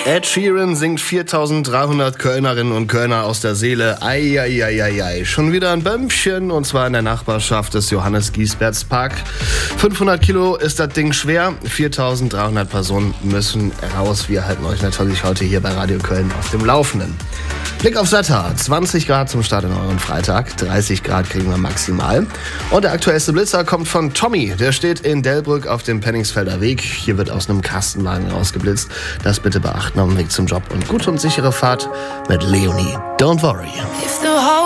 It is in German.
Ed Sheeran singt 4.300 Kölnerinnen und Kölner aus der Seele. Eieieiei. Schon wieder ein Bömmchen, und zwar in der Nachbarschaft des Johannes Giesberts Park. 500 Kilo ist das Ding schwer. 4.300 Personen müssen raus. Wir halten euch natürlich heute hier bei Radio Köln auf dem Laufenden. Blick aufs Wetter. 20 Grad zum Start in euren Freitag. 30 Grad kriegen wir maximal. Und der aktuellste Blitzer kommt von Tommy. Der steht in Delbrück auf dem Penningsfelder Weg. Hier wird aus einem Kastenwagen rausgeblitzt. Das bitte beachten auf dem Weg zum Job. Und gute und sichere Fahrt mit Leonie. Don't worry.